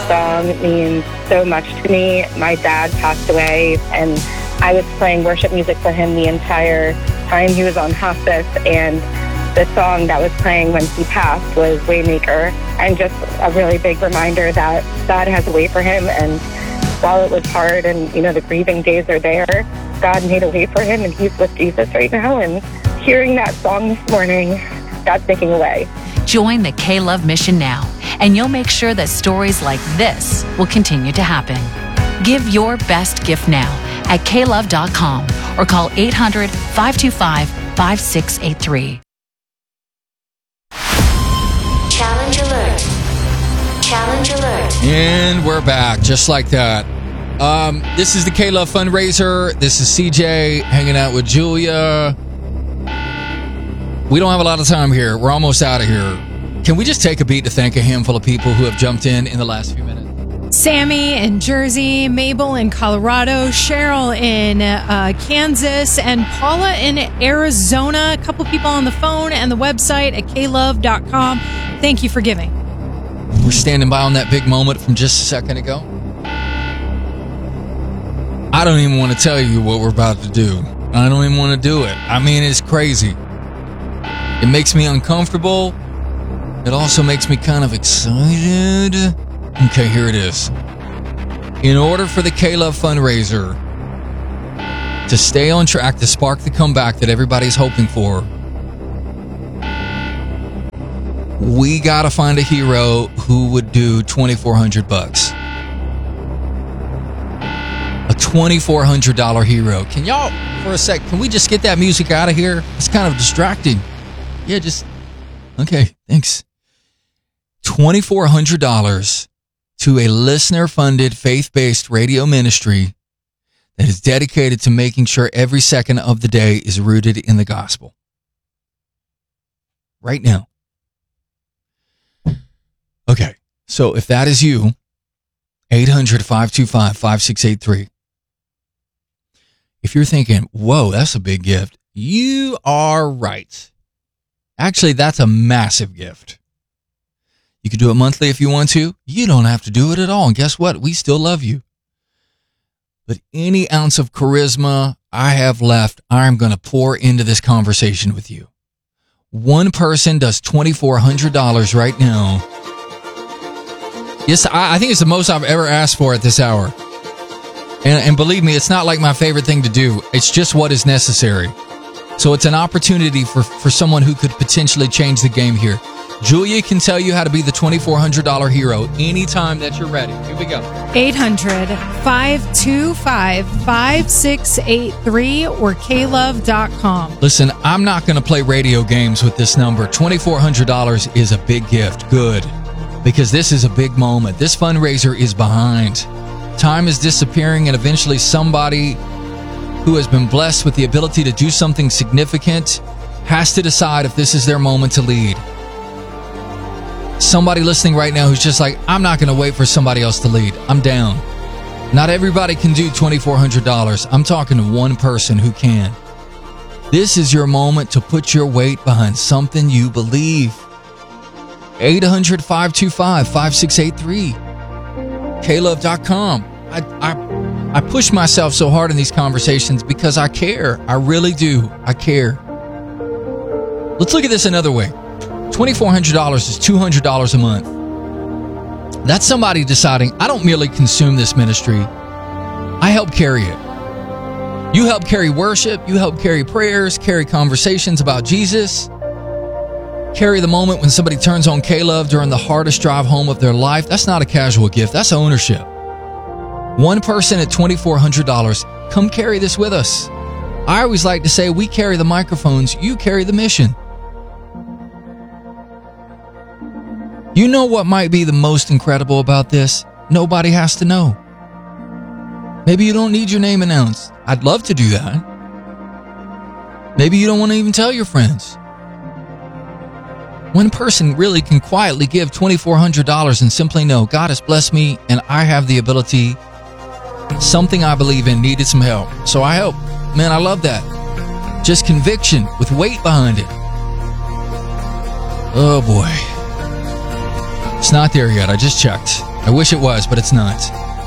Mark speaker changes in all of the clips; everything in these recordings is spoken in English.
Speaker 1: song means so much to me. My dad passed away, and I was playing worship music for him the entire time he was on hospice, and the song that was playing when he passed was Waymaker, and just a really big reminder that God has a way for him, and while it was hard and, the grieving days are there, God made a way for him, and he's with Jesus right now, and hearing that song this morning, God's making a way.
Speaker 2: Join the K-Love mission now, and you'll make sure that stories like this will continue to happen. Give your best gift now at klove.com or call 800-525-5683.
Speaker 3: Challenge alert. Challenge alert.
Speaker 4: And we're back, just like that. This is the K-Love fundraiser. This is CJ hanging out with Julia. We don't have a lot of time here. We're almost out of here. Can we just take a beat to thank a handful of people who have jumped in the last few minutes?
Speaker 5: Sammy in Jersey, Mabel in Colorado, Cheryl in Kansas, and Paula in Arizona. A couple people on the phone and the website at klove.com. Thank you for giving.
Speaker 4: We're standing by on that big moment from just a second ago. I don't even want to tell you what we're about to do. I don't even want to do it. I mean, it's crazy. It makes me uncomfortable. It also makes me kind of excited. Okay, here it is. In order for the K-Love fundraiser to stay on track, to spark the comeback that everybody's hoping for, we gotta find a hero who would do $2,400. A $2,400 hero. Can y'all, for a sec, can we just get that music out of here? It's kind of distracting. Yeah, okay, thanks. $2,400 to a listener-funded, faith-based radio ministry that is dedicated to making sure every second of the day is rooted in the gospel. Right now. Okay, so if that is you, 800-525-5683. If you're thinking, whoa, that's a big gift, you are right. Actually, that's a massive gift. You can do it monthly if you want to. You don't have to do it at all. And guess what? We still love you. But any ounce of charisma I have left, I'm going to pour into this conversation with you. One person does $2,400 right now. Yes, I think it's the most I've ever asked for at this hour. And believe me, it's not like my favorite thing to do. It's just what is necessary. So it's an opportunity for someone who could potentially change the game here. Julia can tell you how to be the $2,400 hero anytime that you're ready. Here we go.
Speaker 5: 800-525-5683 or klove.com.
Speaker 4: Listen, I'm not going to play radio games with this number. $2,400 is a big gift. Good. Because this is a big moment. This fundraiser is behind. Time is disappearing, and eventually somebody who has been blessed with the ability to do something significant has to decide if this is their moment to lead. Somebody listening right now who's just like, I'm not going to wait for somebody else to lead. I'm down. Not everybody can do $2,400. I'm talking to one person who can. This is your moment to put your weight behind something you believe. 800-525-5683. klove.com. I push myself so hard in these conversations because I care. I really do. I care. Let's look at this another way. $2,400 is $200 a month. That's somebody deciding, I don't merely consume this ministry, I help carry it. You help carry worship, you help carry prayers, carry conversations about Jesus, carry the moment when somebody turns on K-Love during the hardest drive home of their life. That's not a casual gift, that's ownership. One person at $2,400, come carry this with us. I always like to say, we carry the microphones, you carry the mission. You know what might be the most incredible about this? Nobody has to know. Maybe you don't need your name announced. I'd love to do that. Maybe you don't want to even tell your friends. One person really can quietly give $2,400 and simply know God has blessed me and I have the ability, something I believe in needed some help. So I help. Man, I love that. Just conviction with weight behind it. Oh boy. It's not there yet. I just checked. I wish it was, but it's not.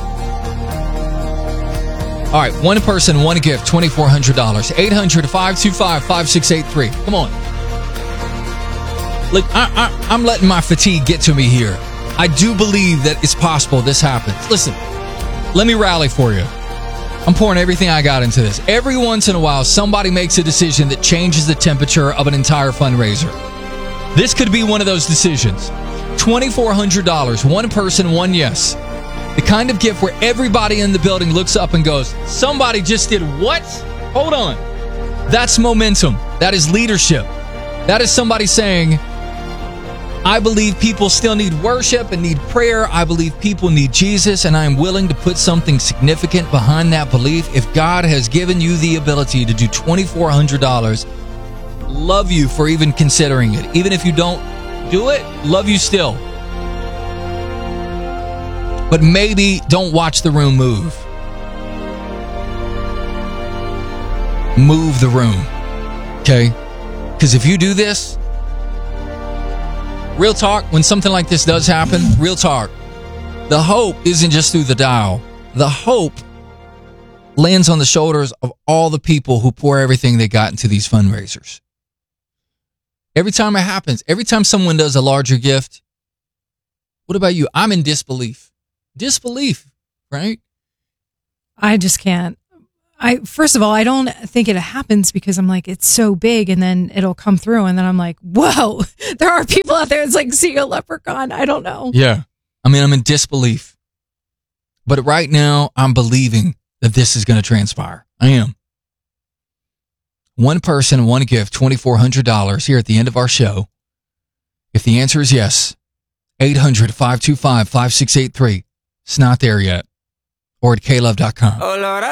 Speaker 4: All right, one person, one gift, $2,400. 800-525-5683. Come on. Look, I'm letting my fatigue get to me here. I do believe that it's possible this happens. Listen, let me rally for you. I'm pouring everything I got into this. Every once in a while, somebody makes a decision that changes the temperature of an entire fundraiser. This could be one of those decisions. $2,400, one person, one yes. The kind of gift where everybody in the building looks up and goes, somebody just did what? Hold on. That's momentum. That is leadership. That is somebody saying, I believe people still need worship and need prayer. I believe people need Jesus, and I am willing to put something significant behind that belief. If God has given you the ability to do $2,400, love you for even considering it. Even if you don't do it, love you still. But maybe don't watch the room move. Move the room. Okay? Because if you do this, real talk, when something like this does happen, real talk, the hope isn't just through the dial. The hope lands on the shoulders of all the people who pour everything they got into these fundraisers. Every time it happens, every time someone does a larger gift, what about you? I'm in disbelief. Disbelief, right?
Speaker 5: I just can't. First of all, I don't think it happens because I'm like, it's so big and then it'll come through. And then I'm like, whoa, there are people out there. It's like seeing a leprechaun. I don't know.
Speaker 4: Yeah. I mean, I'm in disbelief. But right now, I'm believing that this is going to transpire. I am. One person, one gift, $2,400 here at the end of our show. If the answer is yes, 800-525-5683. It's not there yet. Or at klove.com.